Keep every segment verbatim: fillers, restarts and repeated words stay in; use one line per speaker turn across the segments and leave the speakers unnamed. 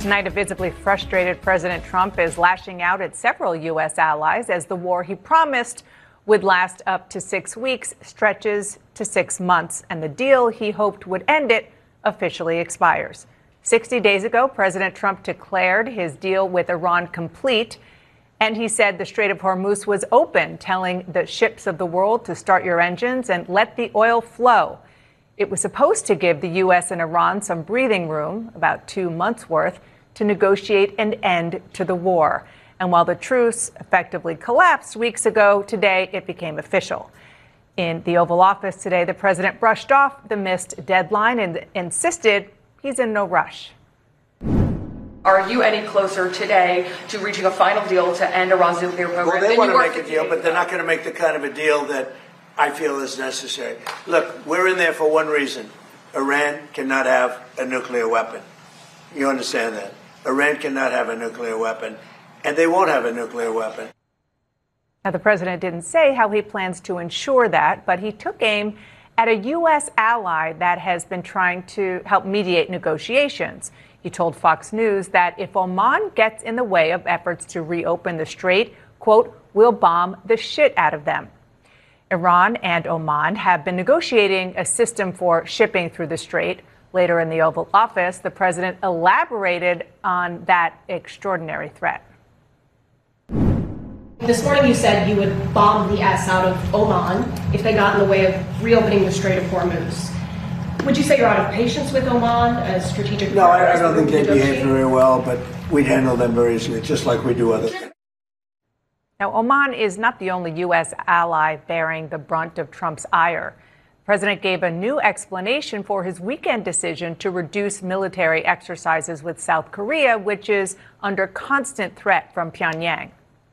Tonight, a visibly frustrated President Trump is lashing out at several U S allies as the war he promised would last up to six weeks stretches to six months, and the deal he hoped would end it officially expires. sixty days ago, President Trump declared his deal with Iran complete, and he said the Strait of Hormuz was open, telling the ships of the world to start your engines and let the oil flow. It was supposed to give the U S and Iran some breathing room, about two months' worth, to negotiate an end to the war. And while the truce effectively collapsed weeks ago, today it became official. In the Oval Office today, the president brushed off the missed deadline and insisted he's in no rush.
Are you any closer today to reaching a final deal to end Iran's nuclear program?
Well, they want to make a deal, but they're not going to make the kind of a deal that I feel is necessary. Look, we're in there for one reason. Iran cannot have a nuclear weapon. You understand that? Iran cannot have a nuclear weapon, and they won't have a nuclear weapon.
Now, the president didn't say how he plans to ensure that, but he took aim at a U S ally that has been trying to help mediate negotiations. He told Fox News that if Oman gets in the way of efforts to reopen the strait, quote, we'll bomb the shit out of them. Iran and Oman have been negotiating a system for shipping through the strait. Later in the Oval Office, the president elaborated on that extraordinary threat.
This morning you said you would bomb the S out of Oman if they got in the way of reopening the Strait of Hormuz. Would you say you're out of patience with Oman as strategic?
No, I, I don't think they behave very well, but we'd handle them very easily, just like we do other things.
Now, Oman is not the only U S ally bearing the brunt of Trump's ire. The president gave a new explanation for his weekend decision to reduce military exercises with South Korea, which is under constant threat from Pyongyang.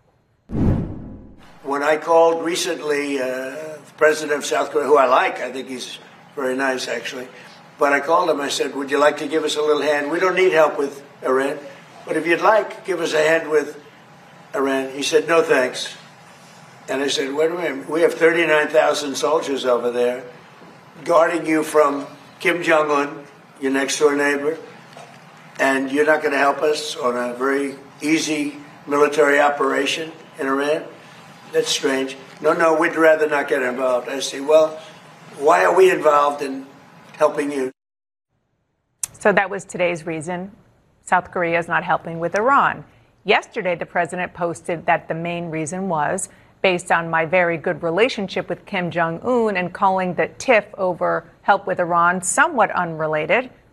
When I called recently, uh, the president of South Korea, who I like, I think he's very nice, actually, but I called him, I said, would you like to give us a little hand? We don't need help with Iran, but if you'd like, give us a hand with Iran. He said, no, thanks. And I said, wait a minute, we have thirty-nine thousand soldiers over there guarding you from Kim Jong-un, your next-door neighbor, and you're not going to help us on a very easy military operation in Iran? That's strange. No, no, we'd rather not get involved. I say, well, why are we involved in helping you?
So that was today's reason South Korea is not helping with Iran. Yesterday, the president posted that the main reason was based on my very good relationship with Kim Jong-un and calling the tiff over help with Iran somewhat unrelated.